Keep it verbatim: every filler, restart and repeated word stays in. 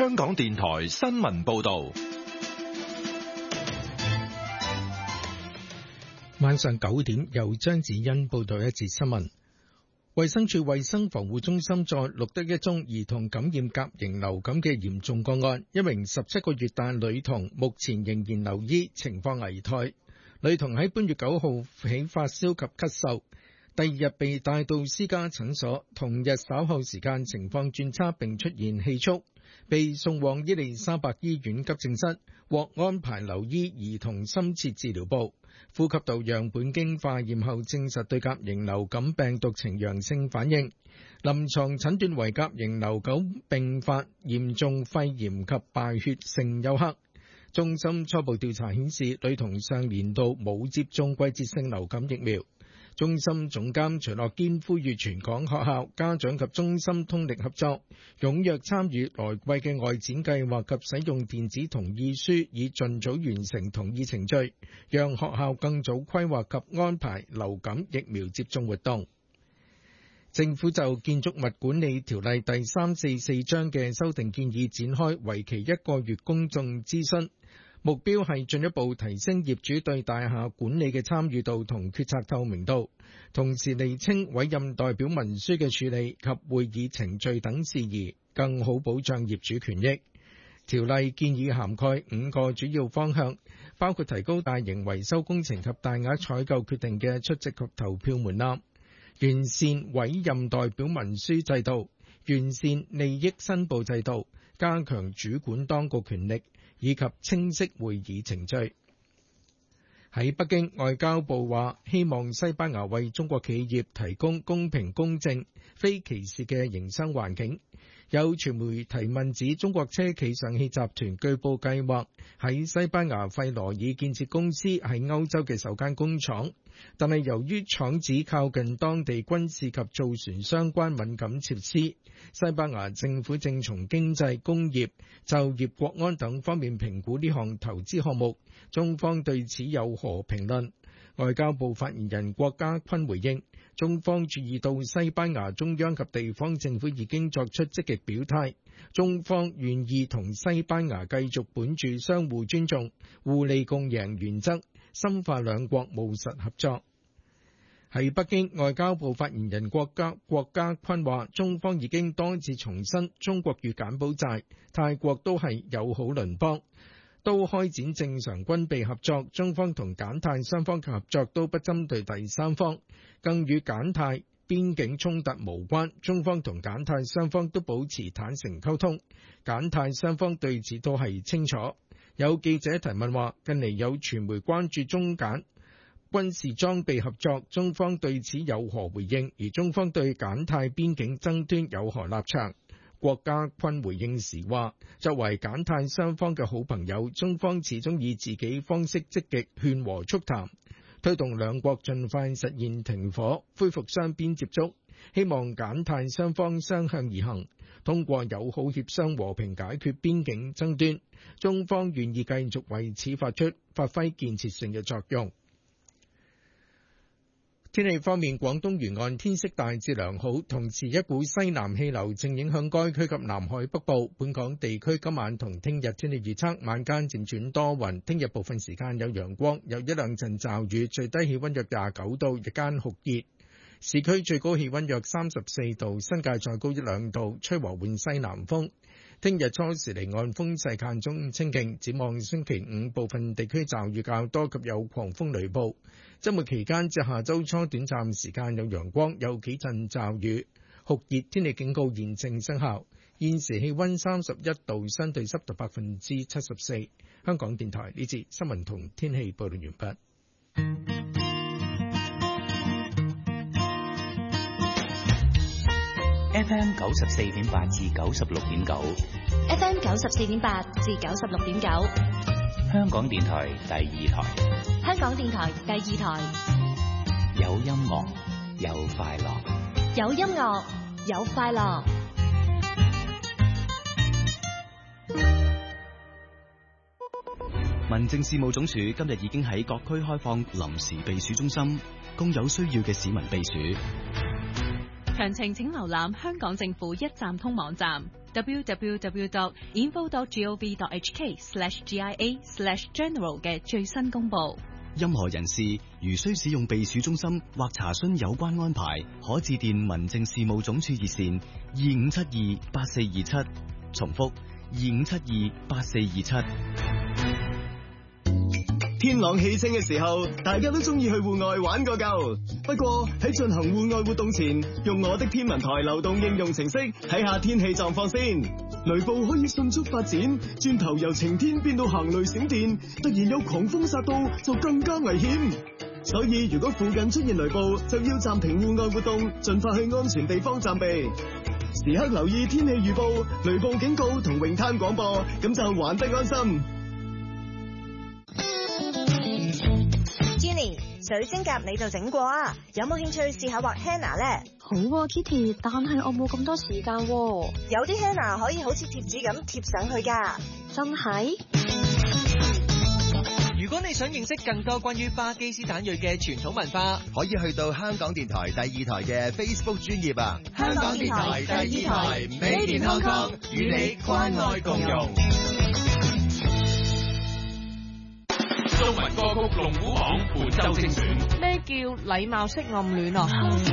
香港電台新聞報道。 晚上九點，由張子欣報道一節新聞。衛生署衛生防護中心再錄得一宗兒童感染甲型流感嘅嚴重個案，一名十七個月大女童目前仍然留醫，情況危殆。女童喺本月九號起發燒及咳嗽，第二日被帶到私家診所，同日稍後時間情況轉差並出現氣促，被送往伊利沙伯醫院急症室，獲安排留醫兒童深切治療部。呼吸道樣本經化驗後證實對甲型流感病毒呈陽性反應，臨床診斷為甲型流感併發嚴重肺炎及敗血性休克。中心初步調查顯示，女童上年度冇接種季節性流感疫苗。中心總監徐樂堅呼籲全港學校、家長及中心通力合作，踴躍參與來季嘅外展計劃及使用電子同意書，以盡早完成同意程序，讓學校更早規劃及安排流感疫苗接種活動。政府就建築物管理條例第三四四章嘅修訂建議展開為期一個月公眾諮詢。目標係進一步提升業主對大廈管理嘅參與度同決策透明度，同時釐清委任代表文書嘅處理及會議程序等事宜，更好保障業主權益。條例建議涵蓋五個主要方向，包括提高大型維修工程及大額採購決定嘅出席及投票門檻，完善委任代表文書制度，完善利益申報制度，加強主管當局權力，以及清晰會議程序。喺北京，外交部話希望西班牙為中國企業提供公平公正、非歧視嘅營商環境。有傳媒提問指，中國車企上汽集團據報計劃喺西班牙費羅爾建設公司喺歐洲嘅首間工廠，但係由於廠址靠近當地軍事及造船相關敏感設施，西班牙政府正從經濟、工業、就業、國安等方面評估呢項投資項目。中方對此有何評論？外交部發言人郭家坤回應，中方注意到西班牙中央及地方政府已經作出積極表態，中方願意同西班牙繼續本住相互尊重、互利共贏原則，深化兩國務實合作。喺北京，外交部發言人郭家郭家坤話，中方已經多次重申，中國與柬埔寨、泰國都係友好鄰邦，都開展正常軍備合作，中方同柬泰雙方嘅合作都不針對第三方，更與柬泰邊境衝突無關。中方同柬泰雙方都保持坦誠溝通，柬泰雙方對此都係清楚。有記者提問話，近嚟有傳媒關注中柬軍事裝備合作，中方對此有何回應？而中方對柬泰邊境爭端有何立場？郭家坤回應時話，作為柬泰雙方嘅好朋友，中方始終以自己方式積極勸和促談，推動兩國盡快實現停火，恢復雙邊接觸，希望柬泰雙方相向而行，通過友好協商和平解決邊境爭端。中方願意繼續為此發出發揮建設性嘅作用。天氣方面，廣東沿岸天色大致良好，同時一股西南氣流正影響該區及南海北部。本港地區今晚同聽日天氣預測，晚間漸轉多雲，聽日部分時間有陽光，有一兩陣驟雨，最低氣溫約廿九度，日間酷熱。市區最高氣溫約三十四度，新界再高一兩度，吹和緩西南風。聽日初時離岸風勢間中清勁，展望星期五部分地區驟雨較多及有狂風雷暴。周末期間至下周初短暫時間有陽光，有幾陣驟雨。酷熱天氣警告現正生效。現時氣溫三十一度，相對濕度百分之七十四。香港電台呢節新聞同天氣報道完畢。 F M 九十四點八至九十六點九 ，F M 九十四點八至九十六點九， 香港電台第二台， 香港電台第二台， 有音樂，有快樂， 有音樂，有快樂。 民政事務總署今日已經喺各區開放臨時避暑中心，供有需要嘅市民避暑。 詳情請瀏覽香港政府一站通網站 w w w dot info dot gov dot h k slash g i a slash general 嘅最新公佈。 任何人士如需使用避暑中心或查詢有關安排，可致電民政事務總署熱線二五七二八四二七，重複二五七二八四二七。 天朗氣清嘅時候，大家都中意去戶外玩個夠。不過喺進行戶外活動前，用我的天文台流動應用程式睇下天氣狀況先。雷暴可以迅速發展，轉頭由晴天變到行雷閃電，突然有狂風殺到，就更加危險。所以如果附近出現雷暴，就要暫停戶外活動，盡快去安全地方暫避。時刻留意天氣預報、雷暴警告同泳灘廣播，咁就玩得安心。 水晶甲你就整過啊？有冇興趣試下畫 henna 咧？ 好啊 Kitty， 但係我冇咁多時間喎。 有啲 henna 可以好似貼紙咁貼上去噶。 真係？ 如果你想認識更多關於巴基斯坦裔嘅傳統文化， 可以去到香港電台第二台嘅 Facebook 專頁啊！ 香港電台第二台，Made in Hong Kong，與你關愛共融。 中文歌曲龍虎榜本周精選。 咩叫禮貌式暗戀啊？